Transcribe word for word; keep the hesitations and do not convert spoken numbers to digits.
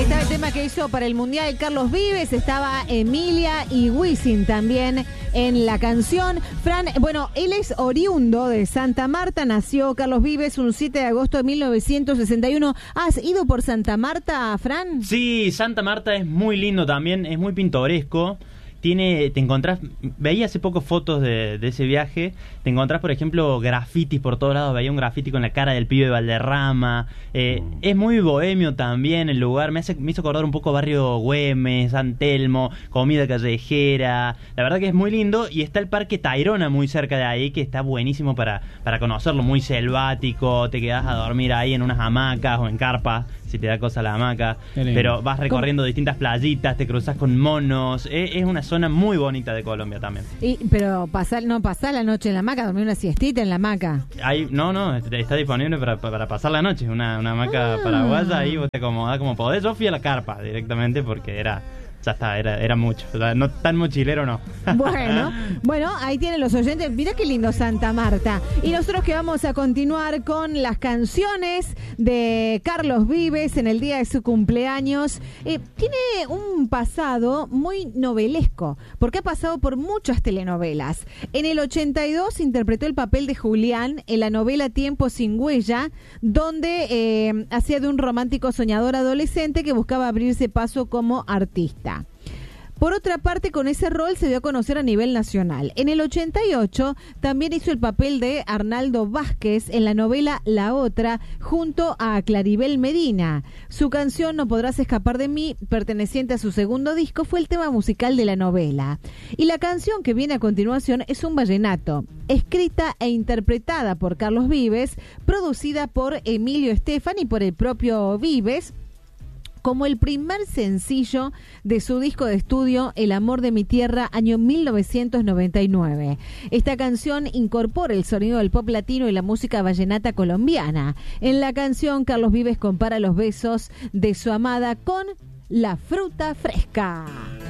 estaba el tema que hizo para el Mundial Carlos Vives, estaba Emilia y Wisin también en la canción. Fran, bueno, él es oriundo de Santa Marta, nació Carlos Vives un siete de agosto de mil novecientos sesenta y uno. ¿Has ido por Santa Marta, Fran? Sí, Santa Marta es muy lindo también, es muy pintoresco. Tiene, te encontrás, veía hace poco fotos de, de ese viaje, te encontrás por ejemplo grafitis por todos lados, veía un grafiti con la cara del pibe de Valderrama, eh, mm. es muy bohemio también el lugar, me, hace, me hizo acordar un poco barrio Güemes, San Telmo, comida callejera, la verdad que es muy lindo, y está el Parque Tayrona muy cerca de ahí, que está buenísimo para, para conocerlo, muy selvático, te quedás a dormir ahí en unas hamacas o en carpas, si te da cosa la hamaca, pero vas recorriendo ¿Cómo? distintas playitas, te cruzás con monos, es, es una zona muy bonita de Colombia también. Y, pero pasar, no pasar la noche en la hamaca, dormir una siestita en la hamaca. Hay, no, no, está disponible para, para pasar la noche, una, una hamaca ah. paraguaya, ahí vos te acomodás como podés. Yo fui a la carpa directamente porque era... Ya está, era, era mucho. O sea, no tan mochilero, no. Bueno, bueno, ahí tienen los oyentes. Mirá qué lindo Santa Marta. Y nosotros que vamos a continuar con las canciones de Carlos Vives en el día de su cumpleaños. Eh, tiene un pasado muy novelesco, porque ha pasado por muchas telenovelas. En el ochenta y dos interpretó el papel de Julián en la novela Tiempo sin huella, donde eh, hacía de un romántico soñador adolescente que buscaba abrirse paso como artista. Por otra parte, con ese rol se dio a conocer a nivel nacional. En el ochenta y ocho también hizo el papel de Arnaldo Vázquez en la novela La Otra, junto a Claribel Medina. Su canción No podrás escapar de mí, perteneciente a su segundo disco, fue el tema musical de la novela. Y la canción que viene a continuación es un vallenato, escrita e interpretada por Carlos Vives, producida por Emilio Estefan y por el propio Vives, como el primer sencillo de su disco de estudio El amor de mi tierra, año mil novecientos noventa y nueve. Esta canción incorpora el sonido del pop latino y la música vallenata colombiana. En la canción, Carlos Vives compara los besos de su amada con la fruta fresca.